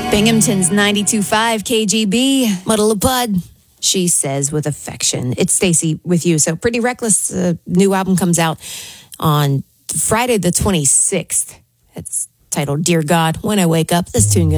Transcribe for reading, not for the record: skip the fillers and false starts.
Binghamton's 92.5 KGB. Muddle of Bud, she says with affection. It's Stacy with you. So Pretty Reckless, new album comes out on Friday the 26th. It's titled Dear God, When I Wake Up. This tune